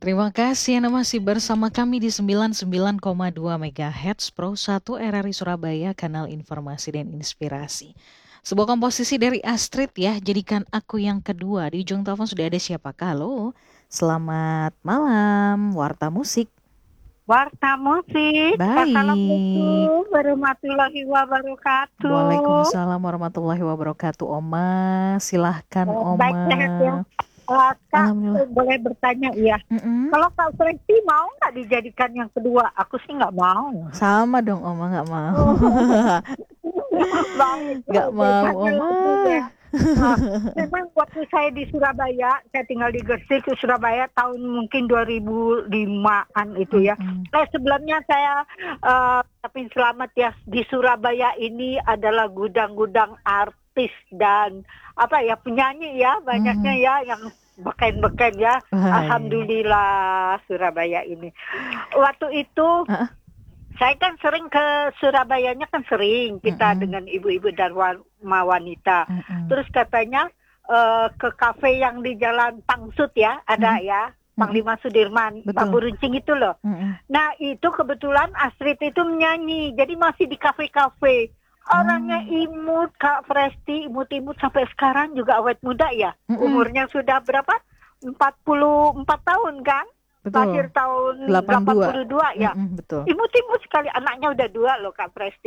Terima kasih Anda masih bersama kami di 99,2 MHz Pro 1 RRI Surabaya, kanal informasi dan inspirasi. Sebuah komposisi dari Astrid ya, jadikan aku yang kedua. Di ujung telepon sudah ada siapakah? Halo, selamat malam, Warta Musik. Warta Musik. Baik. Assalamualaikum warahmatullahi wabarakatuh. Waalaikumsalam warahmatullahi wabarakatuh. Oma, silahkan Baik, Oma. sehat ya. Kak, Alhamdulillah. boleh bertanya ya? Mm-mm. Kalau Kak Presti mau nggak dijadikan yang kedua? Aku sih nggak mau. Sama dong Oma, nggak mau. Baik, Nggak mau karena Oma. itu ya. Nah, memang waktu saya di Surabaya, saya tinggal di Gresik ke Surabaya tahun mungkin 2005-an itu ya. Mm-mm. Sebelumnya saya tapi selamat ya, di Surabaya ini adalah gudang-gudang artis dan apa ya, penyanyi ya, banyaknya Mhm. ya yang beken-beken ya. Wah, Alhamdulillah Surabaya ini. Waktu itu heeh, saya kan sering ke Surabayanya, kan sering kita mhm, dengan ibu-ibu Dharma wanita. mhm, Terus katanya ke kafe yang di Jalan Pangsut ya, ada mhm, ya, mhm, Panglima Sudirman, betul, Bambu Runcing itu loh. mhm. Nah itu kebetulan Astrid itu menyanyi, jadi masih di kafe-kafe. Orangnya Oh, imut, Kak Presti, imut-imut sampai sekarang juga awet muda ya. mhm, Umurnya sudah berapa? 44 tahun kan? betul, Lahir tahun 82, 82 ya. betul. Imut-imut sekali, anaknya udah 2 loh Kak Presti.